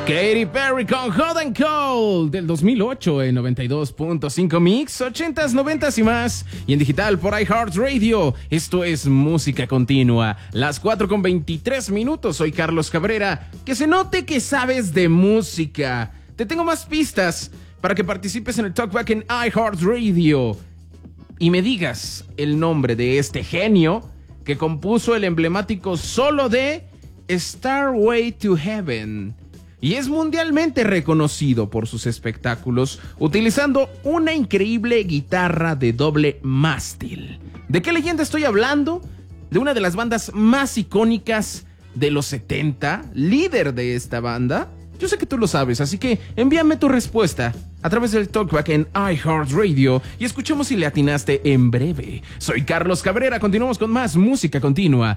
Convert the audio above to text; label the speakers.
Speaker 1: Katy Perry con Hot and Cold del 2008 en 92.5 Mix, 80s, 90s y más, y en digital por iHeartRadio. Esto es Música Continua, las 4:23. Soy Carlos Cabrera. Que se note que sabes de música. Te tengo más pistas para que participes en el Talkback en iHeartRadio y me digas el nombre de este genio que compuso el emblemático solo de Starway to Heaven. Y es mundialmente reconocido por sus espectáculos utilizando una increíble guitarra de doble mástil. ¿De qué leyenda estoy hablando? De una de las bandas más icónicas de los 70, líder de esta banda. Yo sé que tú lo sabes, así que envíame tu respuesta a través del Talkback en iHeartRadio y escuchemos si le atinaste en breve. Soy Carlos Cabrera, continuamos con más Música Continua